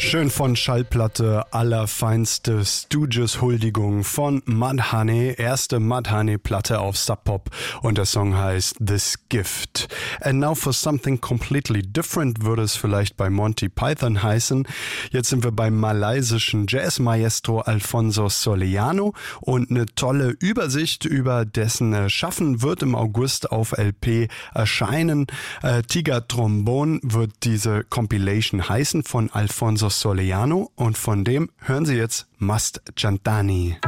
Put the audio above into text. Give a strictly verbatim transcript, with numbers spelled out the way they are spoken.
Schön von Schallplatte, allerfeinste Stooges-Huldigung von Mudhoney, erste Mudhoney-Platte auf Sub Pop und der Song heißt This Gift. And now for something completely different würde es vielleicht bei Monty Python heißen. Jetzt sind wir beim malaysischen Jazz-Maestro Alfonso Soleano und eine tolle Übersicht über dessen Schaffen wird im August auf L P erscheinen. Äh, Tiger Trombone wird diese Compilation heißen von Alfonso Soleano und von dem hören Sie jetzt Mast Jantani.